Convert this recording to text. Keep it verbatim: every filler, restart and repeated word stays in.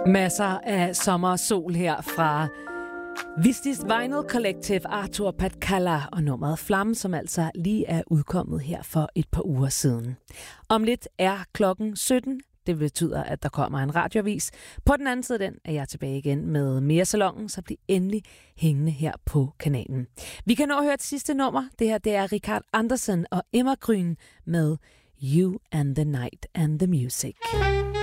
Masser af sommer og sol her fra Vistis Vinyl Collective, Arthur Patkala og nummeret Flamme, som altså lige er udkommet her for et par uger siden. Om lidt er klokken sytten. Det betyder, at der kommer en radioavis. På den anden side den er jeg tilbage igen med mere Salongen, så bliv endelig hængende her på kanalen. Vi kan nå at høre et sidste nummer. Det her det er Richard Andersen og Emma Grün med You and the Night and the Music.